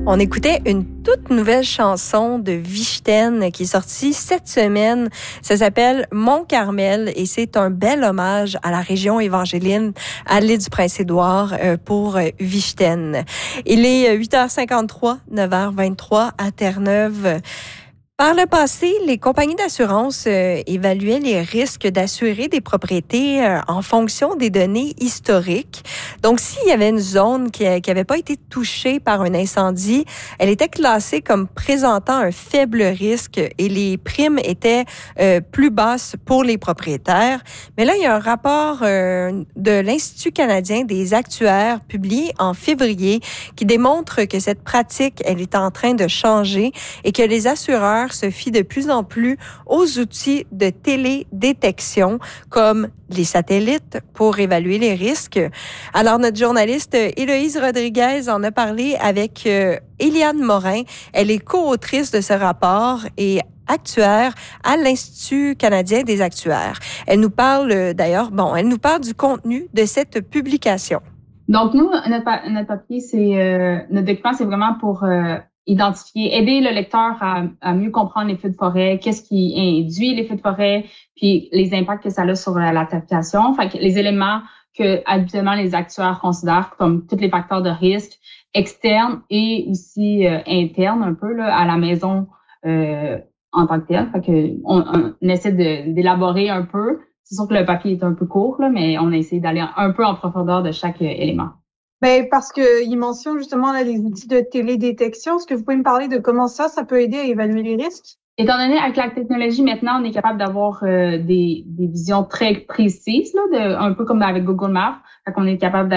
On écoutait une toute nouvelle chanson de Vichten qui est sortie cette semaine. Ça s'appelle Mont-Carmel et c'est un bel hommage à la région évangéline, à l'île du Prince-Édouard pour Vichten. Il est 8h53, 9h23 à Terre-Neuve. Par le passé, les compagnies d'assurance évaluaient les risques d'assurer des propriétés en fonction des données historiques. Donc, s'il y avait une zone qui n'avait pas été touchée par un incendie, elle était classée comme présentant un faible risque et les primes étaient plus basses pour les propriétaires. Mais là, il y a un rapport de l'Institut canadien des actuaires publié en février qui démontre que cette pratique, elle est en train de changer et que les assureurs se fie de plus en plus aux outils de télédétection comme les satellites pour évaluer les risques. Alors, notre journaliste Héloïse Rodriguez en a parlé avec Éliane Morin. Elle est co-autrice de ce rapport et actuaire à l'Institut canadien des actuaires. Elle nous parle elle nous parle du contenu de cette publication. Donc, nous, notre papier, notre document, c'est vraiment pour aider le lecteur à mieux comprendre les feux de forêt, qu'est-ce qui induit les feux de forêt, puis les impacts que ça a sur la taxation. Fait que les éléments que habituellement les actuaires considèrent comme tous les facteurs de risque externes et aussi internes un peu là, à la maison en tant que telle. Fait que on essaie d'élaborer un peu. C'est sûr que le papier est un peu court, là, mais on a essayé d'aller un peu en profondeur de chaque élément. Ben, parce que il mentionne justement là, les outils de télédétection. Est-ce que vous pouvez me parler de comment ça peut aider à évaluer les risques? Étant donné avec la technologie, maintenant, on est capable d'avoir des visions très précises, là, un peu comme avec Google Maps. Fait qu'on est capable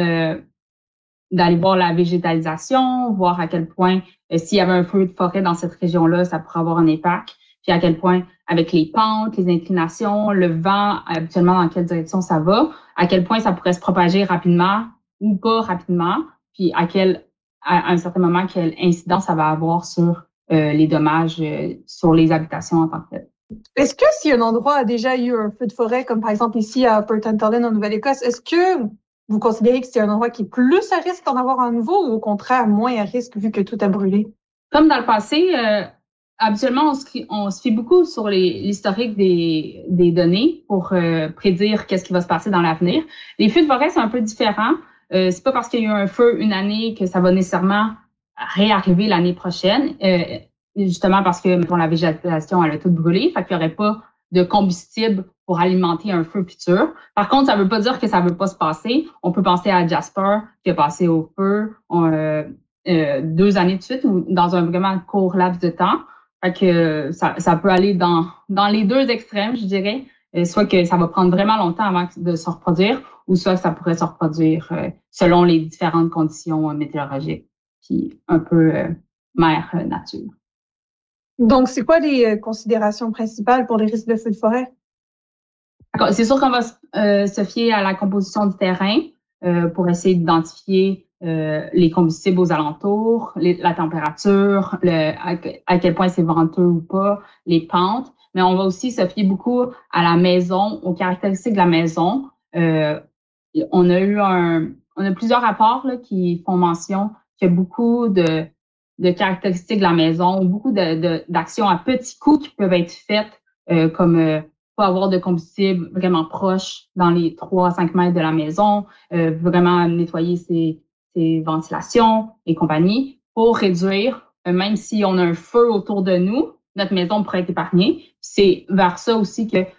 d'aller voir la végétalisation, voir à quel point s'il y avait un feu de forêt dans cette région-là, ça pourrait avoir un impact. Puis à quel point, avec les pentes, les inclinations, le vent, habituellement dans quelle direction ça va, à quel point ça pourrait se propager rapidement ou pas rapidement, puis à un certain moment, quelle incidence ça va avoir sur les dommages sur les habitations en tant que telles. Est-ce que si un endroit a déjà eu un feu de forêt, comme par exemple ici à Port-Ellen en Nouvelle-Écosse, est-ce que vous considérez que c'est un endroit qui est plus à risque d'en avoir un nouveau ou au contraire moins à risque vu que tout a brûlé? Comme dans le passé, habituellement, on se fie beaucoup sur l'historique des données pour prédire qu'est-ce qui va se passer dans l'avenir. Les feux de forêt, c'est un peu différent. C'est pas parce qu'il y a eu un feu une année que ça va nécessairement réarriver l'année prochaine. Justement parce que mettons, la végétation, elle a tout brûlé, fait qu'il n'y aurait pas de combustible pour alimenter un feu futur. Par contre, ça veut pas dire que ça veut pas se passer. On peut penser à Jasper, qui a passé au feu 2 années de suite ou dans un vraiment court laps de temps. Fait que ça peut aller dans les deux extrêmes, je dirais. Soit que ça va prendre vraiment longtemps avant de se reproduire, ou soit que ça pourrait se reproduire selon les différentes conditions météorologiques, puis un peu mère nature. Donc, c'est quoi les considérations principales pour les risques de feux de forêt? C'est sûr qu'on va se fier à la composition du terrain pour essayer d'identifier les combustibles aux alentours, la température, à quel point c'est venteux ou pas, les pentes. Mais on va aussi se fier beaucoup à la maison, aux caractéristiques de la maison. On a plusieurs rapports là, qui font mention qu'il y a beaucoup de caractéristiques de la maison, beaucoup d'actions à petits coûts qui peuvent être faites, comme pas avoir de combustible vraiment proche dans les 3 à 5 mètres de la maison, vraiment nettoyer ses ventilations et compagnie pour réduire, même si on a un feu autour de nous, notre maison pourrait être épargnée. C'est vers ça aussi que